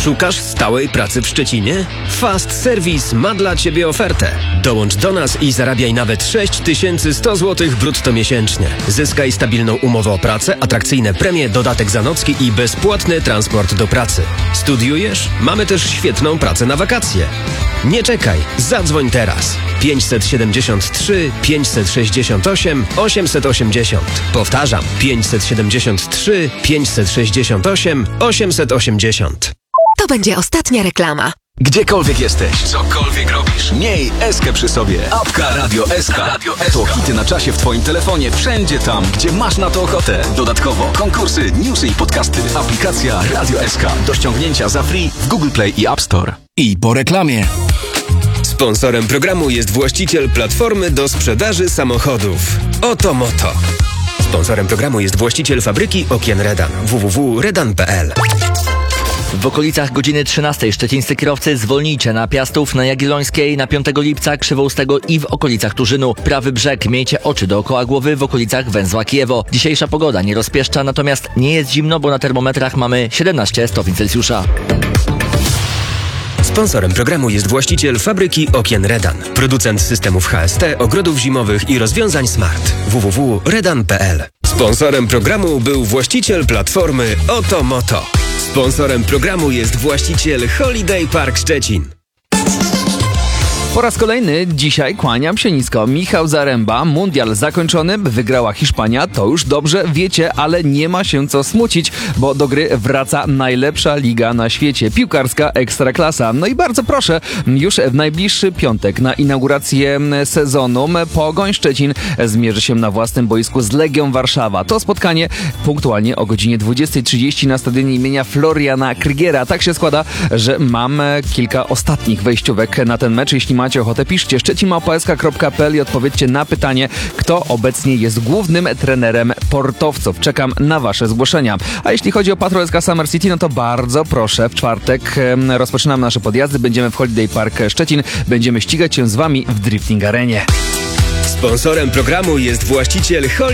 Szukasz stałej pracy w Szczecinie? Fast Service ma dla Ciebie ofertę. Dołącz do nas i zarabiaj nawet 6100 zł brutto miesięcznie. Zyskaj stabilną umowę o pracę, atrakcyjne premie, dodatek za nocki i bezpłatny transport do pracy. Studiujesz? Mamy też świetną pracę na wakacje. Nie czekaj, zadzwoń teraz. 573 568 880. Powtarzam, 573 568 880. To będzie ostatnia reklama. Gdziekolwiek jesteś, cokolwiek robisz, miej Eskę przy sobie. Apka Radio SK. To hity na czasie w Twoim telefonie, wszędzie tam, gdzie masz na to ochotę. Dodatkowo konkursy, newsy i podcasty. Aplikacja Radio SK do ściągnięcia za free w Google Play i App Store. I po reklamie. Sponsorem programu jest właściciel platformy do sprzedaży samochodów Oto Moto. Sponsorem programu jest właściciel fabryki okien Redan www.redan.pl. W okolicach godziny 13 szczecińscy kierowcy zwolnijcie na Piastów, na Jagiellońskiej, na 5 lipca, Krzywoustego i w okolicach Turzynu. Prawy brzeg, miejcie oczy dookoła głowy w okolicach węzła Kijewo. Dzisiejsza pogoda nie rozpieszcza, natomiast nie jest zimno, bo na termometrach mamy 17 stopni Celsjusza. Sponsorem programu jest właściciel fabryki okien Redan. Producent systemów HST, ogrodów zimowych i rozwiązań smart. www.redan.pl. Sponsorem programu był właściciel platformy Oto Moto. Sponsorem programu jest właściciel Holiday Park Szczecin. Po raz kolejny dzisiaj kłaniam się nisko. Michał Zaręba, mundial zakończony, wygrała Hiszpania, to już dobrze wiecie, ale nie ma się co smucić, bo do gry wraca najlepsza liga na świecie, piłkarska Ekstraklasa. No i bardzo proszę, już w najbliższy piątek na inaugurację sezonu Pogoń Szczecin zmierzy się na własnym boisku z Legią Warszawa. To spotkanie punktualnie o godzinie 20:30 na stadionie imienia Floriana Krygiera. Tak się składa, że mam kilka ostatnich wejściówek na ten mecz. Jeśli macie ochotę, piszcie szczecinmałpa.sk.pl i odpowiedzcie na pytanie, kto obecnie jest głównym trenerem portowców. Czekam na wasze zgłoszenia. A jeśli chodzi o Patrol SK Summer City, no to bardzo proszę, w czwartek rozpoczynamy nasze podjazdy, będziemy w Holiday Park Szczecin, będziemy ścigać się z wami w drifting arenie. Sponsorem programu jest właściciel